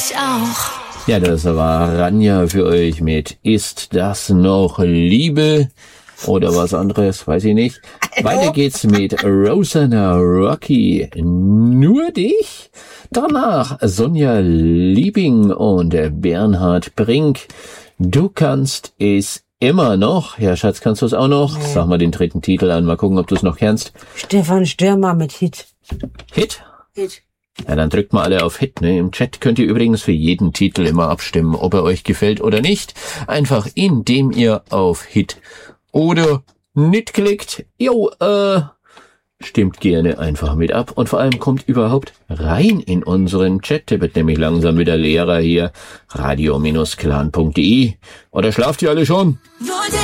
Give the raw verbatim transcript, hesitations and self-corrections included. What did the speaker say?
ich auch. Ja, das war Ranja für euch mit Ist das noch Liebe? Oder was anderes, weiß ich nicht. Weiter geht's mit Rosanna Rocky, Nur dich. Danach Sonja Liebing und Bernhard Brink, Du kannst es immer noch. Ja, Schatz, kannst du es auch noch? Nee. Sag mal den dritten Titel an, mal gucken, ob du es noch kennst. Stefan Stürmer mit Hit. Hit? Hit. Ja, dann drückt mal alle auf Hit, ne? Im Chat könnt ihr übrigens für jeden Titel immer abstimmen, ob er euch gefällt oder nicht. Einfach indem ihr auf Hit oder nicht klickt. Jo, äh, stimmt gerne einfach mit ab und vor allem kommt überhaupt rein in unseren Chat. Der wird nämlich langsam wieder leerer hier. radio Bindestrich clan punkt de. Oder schlaft ihr alle schon? Wollte